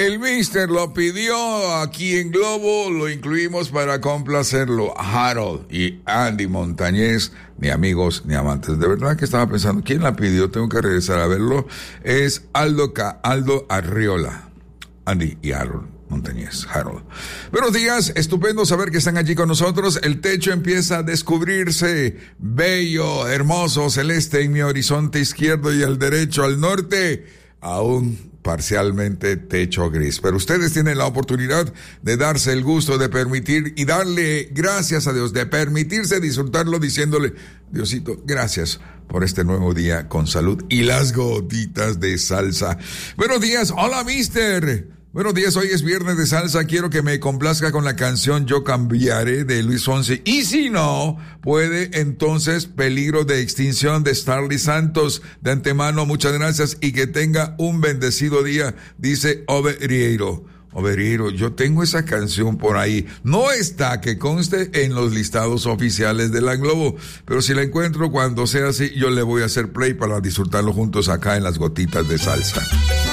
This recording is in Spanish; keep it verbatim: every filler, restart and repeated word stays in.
El mister lo pidió aquí en Globo, lo incluimos para complacerlo. Harold y Andy Montañez, ni amigos ni amantes. De verdad que estaba pensando, ¿quién la pidió? Tengo que regresar a verlo. Es Aldo, Ca- Aldo Arriola. Andy y Harold Montañez, Harold. Buenos días, estupendo saber que están allí con nosotros. El techo empieza a descubrirse bello, hermoso, celeste en mi horizonte izquierdo y al derecho, al norte, aún parcialmente techo gris. Pero ustedes tienen la oportunidad de darse el gusto de permitir y darle gracias a Dios, de permitirse disfrutarlo diciéndole, Diosito, gracias por este nuevo día con salud y las gotitas de salsa. Buenos días, hola mister. Buenos días, hoy es viernes de salsa, quiero que me complazca con la canción Yo Cambiaré de Luis Fonsi, y si no, puede entonces Peligro de Extinción de Starly Santos. De antemano, muchas gracias y que tenga un bendecido día, dice Overiero. Overiero, yo tengo esa canción por ahí, no está que conste en los listados oficiales de la Globo, pero si la encuentro cuando sea así, yo le voy a hacer play para disfrutarlo juntos acá en las gotitas de salsa.